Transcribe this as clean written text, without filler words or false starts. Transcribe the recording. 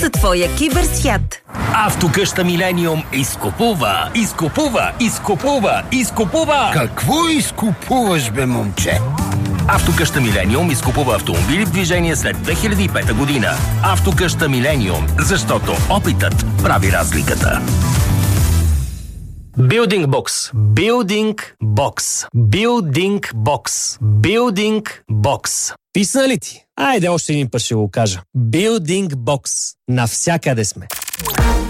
за твоя киберсвят. Автокъща Милениум изкупува. Какво изкупуваш, бе, момче? Автокъща Милениум изкупува автомобили в движение след 2005 година. Автокъща Милениум, защото опитът прави разликата. Building Box. Building Box. Building Box. Building Box. Писна ли ти? Айде още един път ще го кажа. Building Box. Навсякъде сме.